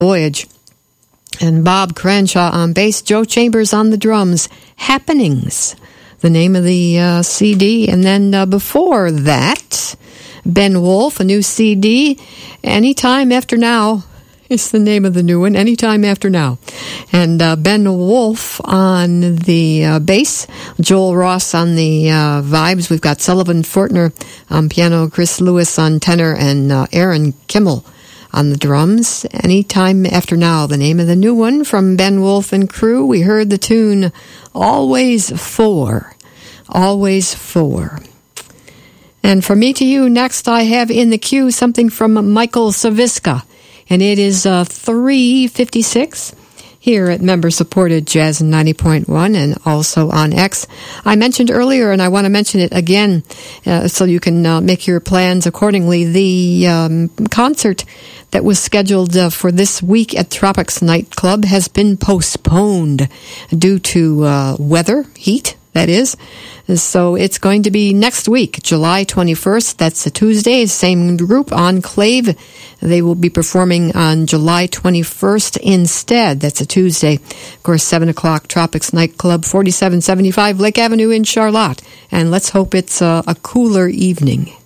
Voyage. And Bob Cranshaw on bass, Joe Chambers on the drums. Happenings, the name of the CD. And then before that, Ben Wolf, a new CD, Anytime After Now. It's the name of the new one, Anytime After Now. And Ben Wolf on the bass, Joel Ross on the vibes. We've got Sullivan Fortner on piano, Chris Lewis on tenor, and Aaron Kimmel on the drums. Anytime After Now, the name of the new one from Ben Wolf and crew. We heard the tune Always For. Always For. And from me to you, next I have in the queue something from Michael Saviska. And it is 3:56 here at member-supported Jazz 90.1 and also on X. I mentioned earlier, and I want to mention it again so you can make your plans accordingly, the concert that was scheduled for this week at Tropics Nightclub has been postponed due to weather, heat, that is. So it's going to be next week, July 21st. That's a Tuesday. Same group, Enclave. They will be performing on July 21st instead. That's a Tuesday. Of course, 7 o'clock, Tropics Nightclub, 4775 Lake Avenue in Charlotte. And let's hope it's a cooler evening.